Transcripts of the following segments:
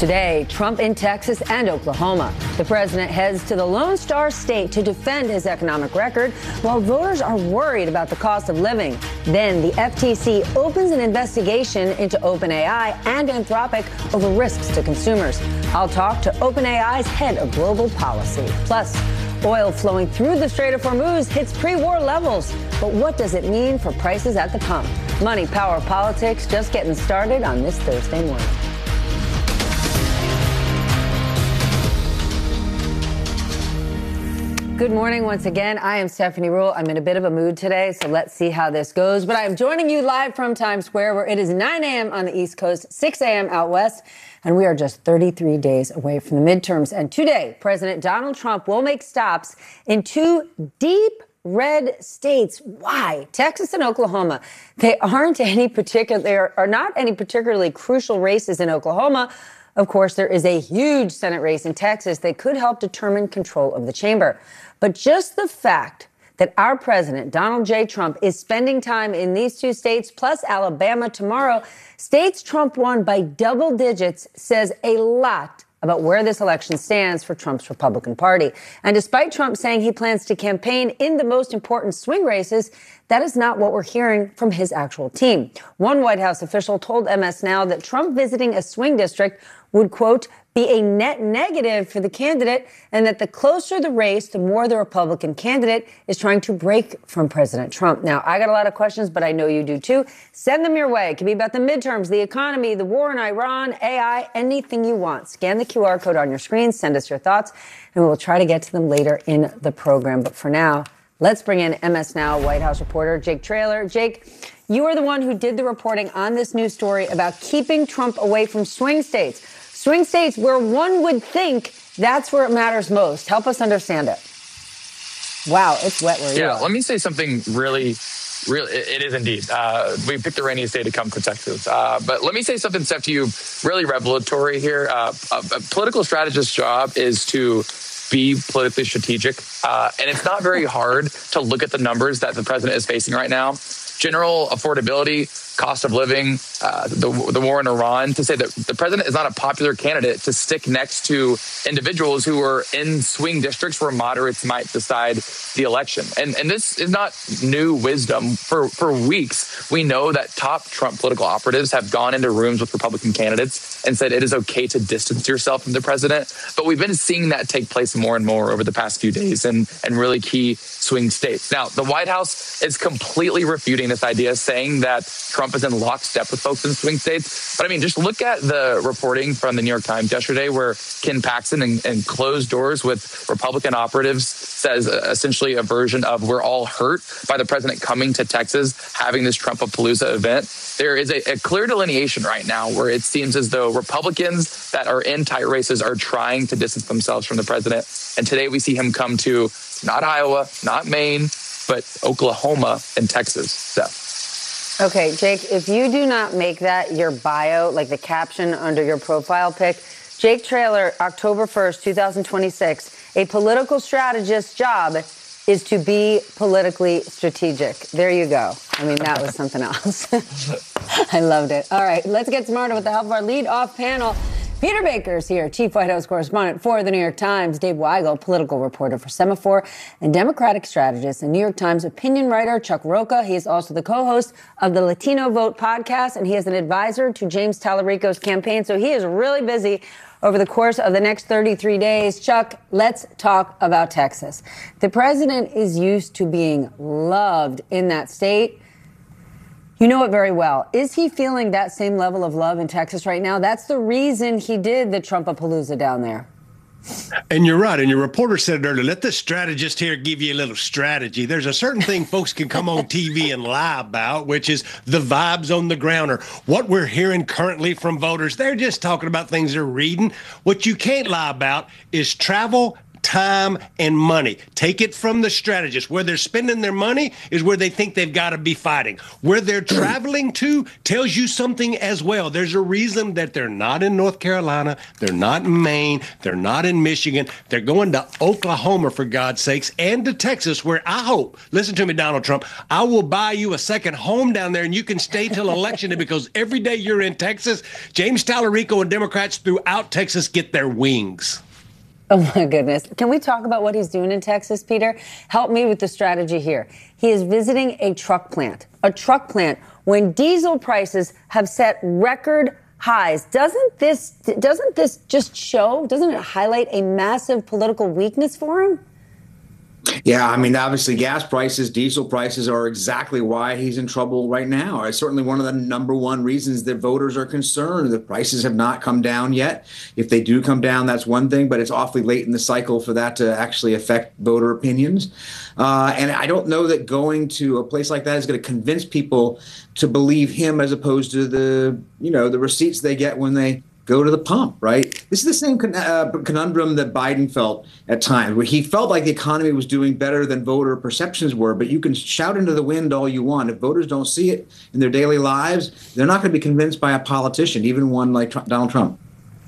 Today, Trump in Texas and Oklahoma. The president heads to the Lone Star State to defend his economic record, while voters are worried about the cost of living. Then the FTC opens an investigation into OpenAI and Anthropic over risks to consumers. I'll talk to OpenAI's head of global policy. Plus, oil flowing through the Strait of Hormuz hits pre-war levels. But what does it mean for prices at the pump? Money, power, politics, just getting started on this Thursday morning. Good morning once again. I am Stephanie Ruhle. I'm in a bit of a mood today, so let's see how this goes. But I am joining you live from Times Square, where it is 9 a.m. on the East Coast, 6 a.m. out west, and we are just 33 days away from the midterms. And today, President Donald Trump will make stops in two deep red states. Why? Texas and Oklahoma. They are not any particularly crucial races in Oklahoma. Of course, there is a huge Senate race in Texas that could help determine control of the chamber. But just the fact that our president, Donald J. Trump, is spending time in these two states, plus Alabama tomorrow, states Trump won by double digits, says a lot about where this election stands for Trump's Republican Party. And despite Trump saying he plans to campaign in the most important swing races, that is not what we're hearing from his actual team. One White House official told MS Now that Trump visiting a swing district would, quote, be a net negative for the candidate, and that the closer the race, the more the Republican candidate is trying to break from President Trump. Now, I got a lot of questions, but I know you do too. Send them your way. It can be about the midterms, the economy, the war in Iran, AI, anything you want. Scan the QR code on your screen, send us your thoughts, and we'll try to get to them later in the program. But for now, let's bring in MS Now White House reporter Jake Traylor. Jake, you are the one who did the reporting on this news story about keeping Trump away from swing states. Swing states where one would think that's where it matters most. Help us understand it. Wow, it's wet where you are. Yeah, let me say something really, it is indeed. We picked the rainy state to come to Texas. But let me say something, Steph, to you, really revelatory here. A political strategist's job is to be politically strategic. And it's not very hard to look at the numbers that the president is facing right now. General affordability, cost of living, the war in Iran, to say that the president is not a popular candidate to stick next to individuals who are in swing districts where moderates might decide the election. And this is not new wisdom. For weeks, we know that top Trump political operatives have gone into rooms with Republican candidates and said it is okay to distance yourself from the president. But we've been seeing that take place more and more over the past few days in really key swing states. Now, the White House is completely refuting this idea, saying that Trump is in lockstep with folks in swing states. But I mean, just look at the reporting from the New York Times yesterday, where Ken Paxton in closed doors with Republican operatives says essentially a version of we're all hurt by the president coming to Texas, having this Trumpapalooza event. There is a clear delineation right now where it seems as though Republicans that are in tight races are trying to distance themselves from the president. And today we see him come to not Iowa, not Maine, but Oklahoma and Texas. So. Okay, Jake, if you do not make that your bio, like the caption under your profile pic, Jake Traylor, October 1st, 2026, a political strategist's job is to be politically strategic. There you go. I mean, that was something else. I loved it. All right, let's get smarter with the help of our lead-off panel. Peter Baker is here, Chief White House correspondent for The New York Times. Dave Weigel, political reporter for Semaphore, and Democratic strategist and New York Times opinion writer Chuck Rocha. He is also the co-host of the Latino Vote podcast, and he is an advisor to James Tallarico's campaign. So he is really busy over the course of the next 33 days. Chuck, let's talk about Texas. The president is used to being loved in that state. You know it very well. Is he feeling that same level of love in Texas right now? That's the reason he did the Trumpapalooza down there. And you're right. And your reporter said it earlier, let the strategist here give you a little strategy. There's a certain thing folks can come on TV and lie about, which is the vibes on the ground or what we're hearing currently from voters. They're just talking about things they're reading. What you can't lie about is travel time and money. Take it from the strategists. Where they're spending their money is where they think they've got to be fighting. Where they're traveling to tells you something as well. There's a reason that they're not in North Carolina, they're not in Maine, they're not in Michigan. They're going to Oklahoma, for God's sakes, and to Texas, where I hope, listen to me, Donald Trump, I will buy you a second home down there and you can stay till election day, because every day you're in Texas, James Tallarico and Democrats throughout Texas get their wings. Oh, my goodness. Can we talk about what he's doing in Texas, Peter? Help me with the strategy here. He is visiting a truck plant when diesel prices have set record highs. Doesn't this just show, doesn't it highlight a massive political weakness for him? Yeah, I mean, obviously, gas prices, diesel prices are exactly why he's in trouble right now. It's certainly one of the number one reasons that voters are concerned. The prices have not come down yet. If they do come down, that's one thing, but it's awfully late in the cycle for that to actually affect voter opinions. And I don't know that going to a place like that is going to convince people to believe him, as opposed to the receipts they get when they go to the pump, right? This is the same conundrum that Biden felt at times, where he felt like the economy was doing better than voter perceptions were. But you can shout into the wind all you want. If voters don't see it in their daily lives, they're not going to be convinced by a politician, even one like Donald Trump.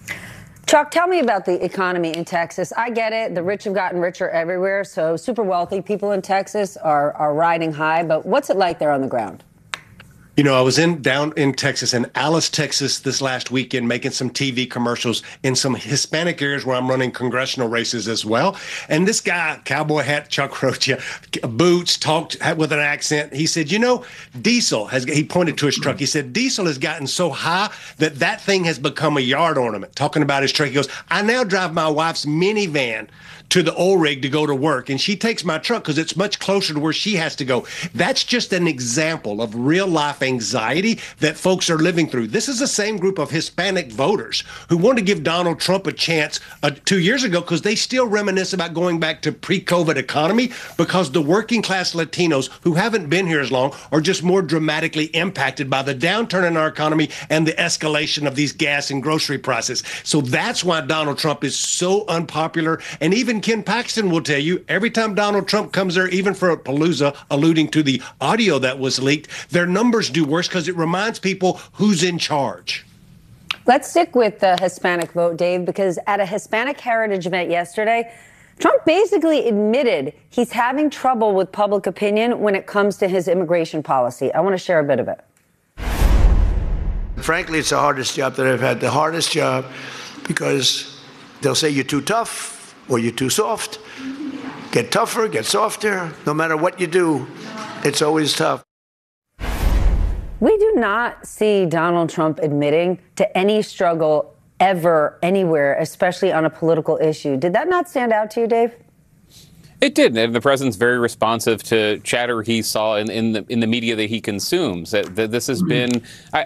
Chuck, tell me about the economy in Texas. I get it. The rich have gotten richer everywhere. So super wealthy people in Texas are riding high. But what's it like there on the ground? You know, I was down in Texas, in Alice, Texas, this last weekend, making some TV commercials in some Hispanic areas where I'm running congressional races as well. And this guy, cowboy hat, Chuck Rocha, boots, talked with an accent. He said, diesel he pointed to his truck. He said, diesel has gotten so high that thing has become a yard ornament. Talking about his truck, he goes, I now drive my wife's minivan to the oil rig to go to work, and she takes my truck because it's much closer to where she has to go. That's just an example of real life anxiety that folks are living through. This is the same group of Hispanic voters who want to give Donald Trump a chance 2 years ago, because they still reminisce about going back to pre-COVID economy, because the working class Latinos who haven't been here as long are just more dramatically impacted by the downturn in our economy and the escalation of these gas and grocery prices. So that's why Donald Trump is so unpopular. And even Ken Paxton will tell you, every time Donald Trump comes there, even for a Palooza, alluding to the audio that was leaked, their numbers do worse because it reminds people who's in charge. Let's stick with the Hispanic vote, Dave, because at a Hispanic Heritage event yesterday, Trump basically admitted he's having trouble with public opinion when it comes to his immigration policy. I want to share a bit of it. Frankly, it's the hardest job that I've had, the hardest job, because they'll say you're too tough or you're too soft. Get tougher, get softer. No matter what you do, it's always tough. We do not see Donald Trump admitting to any struggle ever, anywhere, especially on a political issue. Did that not stand out to you, Dave? It did, and the president's very responsive to chatter he saw in the media that he consumes. That this has been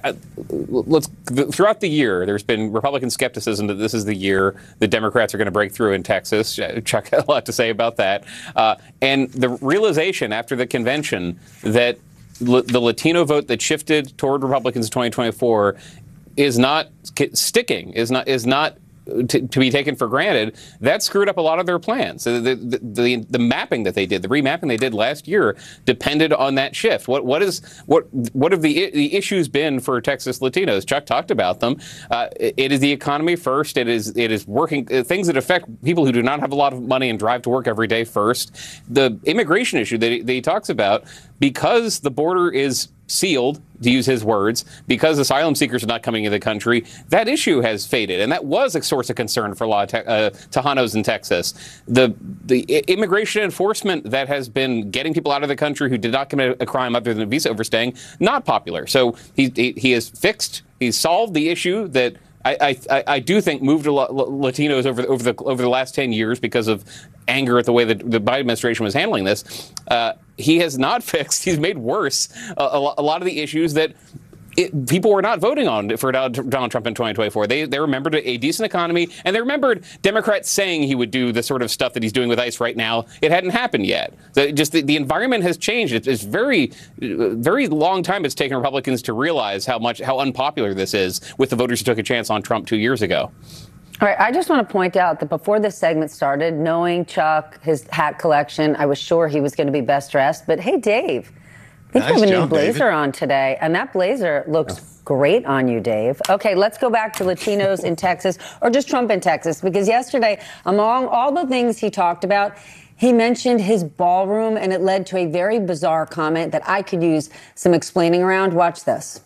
throughout the year. There's been Republican skepticism that this is the year the Democrats are going to break through in Texas. Chuck had a lot to say about that, and the realization after the convention that the Latino vote that shifted toward Republicans in 2024 is not sticking. Is not. To be taken for granted. That screwed up a lot of their plans. The mapping that they did, the remapping they did last year, depended on that shift. What have the issues been for Texas Latinos? Chuck talked about them. It is the economy first. It is working things that affect people who do not have a lot of money and drive to work every day first. The immigration issue that he talks about, because the border is sealed, to use his words, because asylum seekers are not coming into the country, that issue has faded. And that was a source of concern for a lot of Tejanos in Texas. The immigration enforcement that has been getting people out of the country who did not commit a crime other than visa overstaying, not popular. So he has fixed, he's solved the issue that I do think moved a lot Latinos over the last 10 years because of anger at the way that the Biden administration was handling this. He has not fixed. He's made worse a lot of the issues that people were not voting on for Donald Trump in 2024. They remembered a decent economy, and they remembered Democrats saying he would do the sort of stuff that he's doing with ICE right now. It hadn't happened yet. So just the environment has changed. It's very long time it's taken Republicans to realize how unpopular this is with the voters who took a chance on Trump 2 years ago. All right, I just want to point out that before this segment started, knowing Chuck, his hat collection, I was sure he was going to be best dressed. But hey, Dave, I think you have a new blazer on today, and that blazer looks great on you, Dave. Okay, let's go back to Latinos in Texas, or just Trump in Texas, because yesterday, among all the things he talked about, he mentioned his ballroom, and it led to a very bizarre comment that I could use some explaining around. Watch this.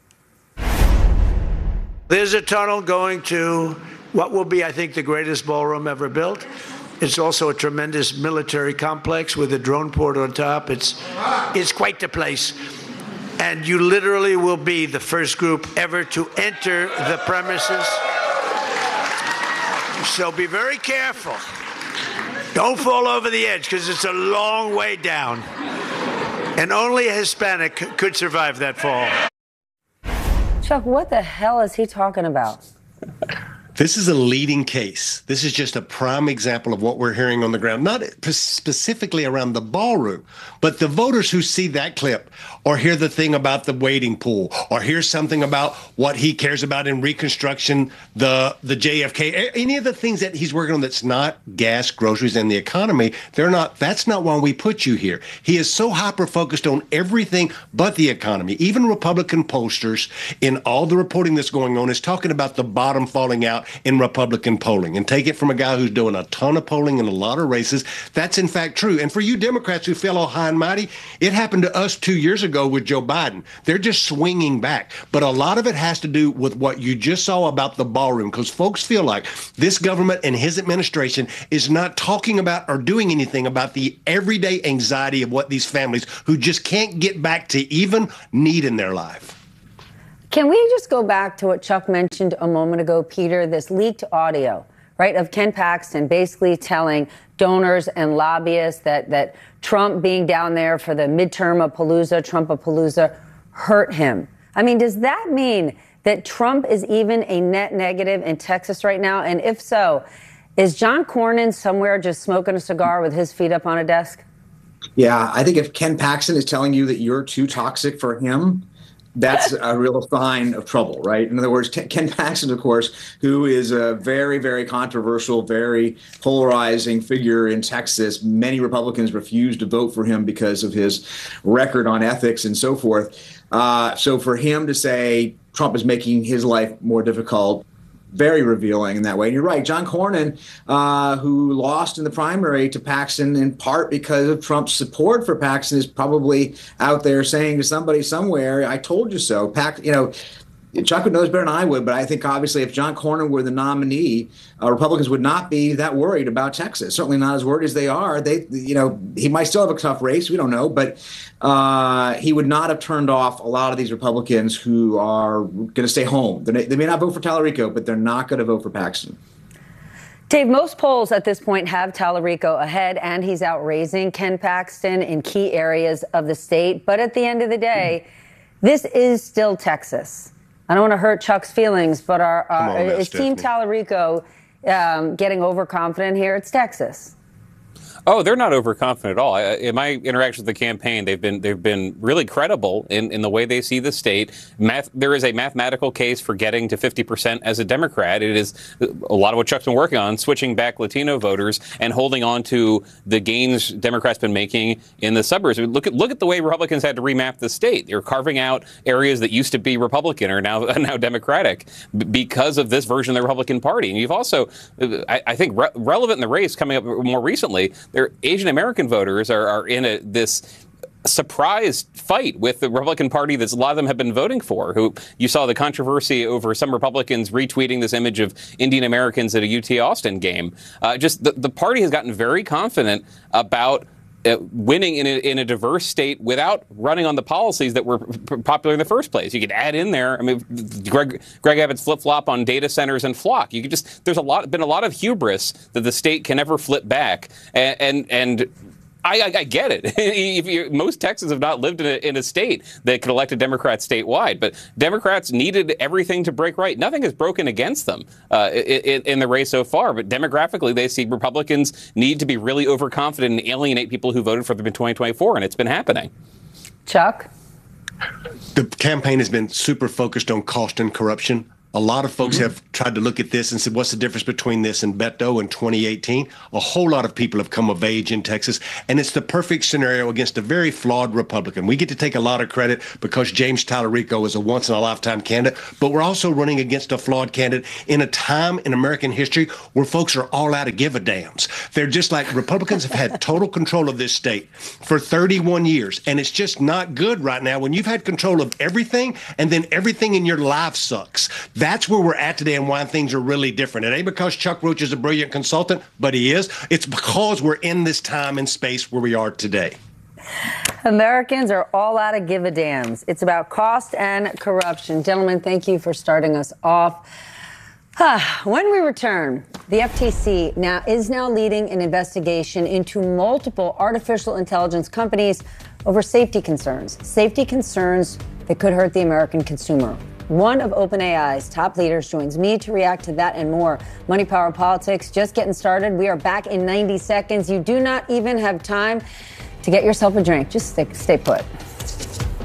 There's a tunnel going to what will be, I think, the greatest ballroom ever built. It's also a tremendous military complex with a drone port on top. It's quite the place. And you literally will be the first group ever to enter the premises. So be very careful. Don't fall over the edge, because it's a long way down. And only a Hispanic could survive that fall. Chuck, what the hell is he talking about? This is a leading case. This is just a prime example of what we're hearing on the ground, not specifically around the ballroom, but the voters who see that clip or hear the thing about the wading pool or hear something about what he cares about in Reconstruction, the JFK, any of the things that he's working on that's not gas, groceries, and the economy. That's not why we put you here. He is so hyper-focused on everything but the economy. Even Republican pollsters in all the reporting that's going on is talking about the bottom falling out in Republican polling. And take it from a guy who's doing a ton of polling in a lot of races. That's in fact true. And for you Democrats who feel all high and mighty, it happened to us 2 years ago with Joe Biden. They're just swinging back. But a lot of it has to do with what you just saw about the ballroom, because folks feel like this government and his administration is not talking about or doing anything about the everyday anxiety of what these families who just can't get back to even need in their life. Can we just go back to what Chuck mentioned a moment ago, Peter, this leaked audio, right, of Ken Paxton basically telling donors and lobbyists that Trump being down there for the midterm-a-palooza, Trump-a-palooza, hurt him? I mean, does that mean that Trump is even a net negative in Texas right now? And if so, is John Cornyn somewhere just smoking a cigar with his feet up on a desk? Yeah, I think if Ken Paxton is telling you that you're too toxic for him, that's a real sign of trouble, right? In other words, Ken Paxton, of course, who is a very, very controversial, very polarizing figure in Texas. Many Republicans refused to vote for him because of his record on ethics and so forth. So for him to say Trump is making his life more difficult, very revealing in that way. And you're right, John Cornyn, who lost in the primary to Paxton in part because of Trump's support for Paxton, is probably out there saying to somebody somewhere, "I told you so." Chuck would know better than I would, but I think obviously if John Cornyn were the nominee, Republicans would not be that worried about Texas. Certainly not as worried as they are. He might still have a tough race. We don't know, but he would not have turned off a lot of these Republicans who are going to stay home. They may not vote for Tallarico, but they're not going to vote for Paxton. Dave, most polls at this point have Tallarico ahead, and he's outraising Ken Paxton in key areas of the state. But at the end of the day, this is still Texas. I don't want to hurt Chuck's feelings, but is Team Tallarico getting overconfident here? It's Texas. Oh, they're not overconfident at all. In my interactions with the campaign, they've been really credible in the way they see the state. There is a mathematical case for getting to 50% as a Democrat. It is a lot of what Chuck's been working on, switching back Latino voters and holding on to the gains Democrats been making in the suburbs. Look at the way Republicans had to remap the state. They're carving out areas that used to be Republican are now Democratic because of this version of the Republican Party. And you've also, I think, relevant in the race coming up more recently, their Asian American voters are in this surprise fight with the Republican Party that a lot of them have been voting for. Who you saw the controversy over some Republicans retweeting this image of Indian Americans at a UT Austin game. Just the party has gotten very confident about winning in a diverse state without running on the policies that were popular in the first place. You could add in there, I mean, Greg Abbott's flip-flop on data centers and FLoC. You could just, there's been a lot of hubris that the state can never flip back. And I get it. Most Texans have not lived in a state that could elect a Democrat statewide, but Democrats needed everything to break right. Nothing has broken against them in the race so far, but demographically, they see Republicans need to be really overconfident and alienate people who voted for them in 2024, and it's been happening. Chuck? The campaign has been super focused on cost and corruption. A lot of folks have tried to look at this and said, what's the difference between this and Beto in 2018? A whole lot of people have come of age in Texas, and it's the perfect scenario against a very flawed Republican. We get to take a lot of credit because James Tallarico is a once-in-a-lifetime candidate, but we're also running against a flawed candidate in a time in American history where folks are all out of give-a-dams. They're just like Republicans have had total control of this state for 31 years, and it's just not good right now when you've had control of everything and then everything in your life sucks. That's where we're at today and why things are really different. It ain't because Chuck Roach is a brilliant consultant, but he is. It's because we're in this time and space where we are today. Americans are all out of give-a-dams. It's about cost and corruption. Gentlemen, thank you for starting us off. When we return, the FTC is now leading an investigation into multiple artificial intelligence companies over safety concerns that could hurt the American consumer. One of OpenAI's top leaders joins me to react to that and more. Money, Power, Politics, just getting started. We are back in 90 seconds. You do not even have time to get yourself a drink. Just stay put.